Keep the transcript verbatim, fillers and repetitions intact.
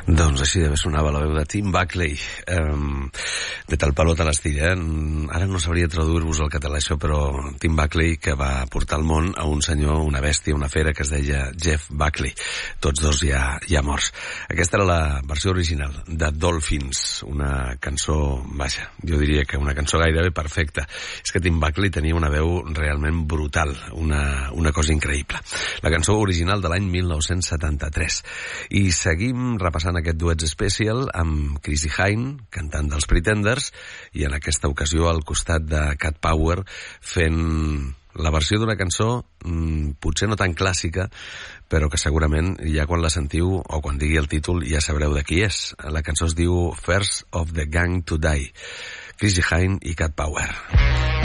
Doncs així d'haver sonava la veu de Tim Buckley, um, de tal palo tal astilla. Eh? Ara no sabria traduir-vos al català això, però Tim Buckley, que va portar al món a un senyor, una bèstia, una fera que es deia Jeff Buckley, tots dos ja, ja morts. Aquesta era la versió original de Dolphins, una cançó, vaja, jo diria que una cançó gairebé perfecta. És que Tim Buckley tenia una veu realment brutal, una, una cosa increïble. La cançó original de l'any mil nou-cents setanta-tres. I seguim repassant aquest duet especial amb Chrissie Hynde, cantant dels Pretenders, i en aquesta ocasió al costat de Cat Power fent la versió d'una cançó mmm, potser no tan clàssica, però que segurament ja quan la sentiu o quan digui el títol ja sabreu de qui és. La cançó es diu First of the Gang to Die. Chrissie Hynde i Cat Power.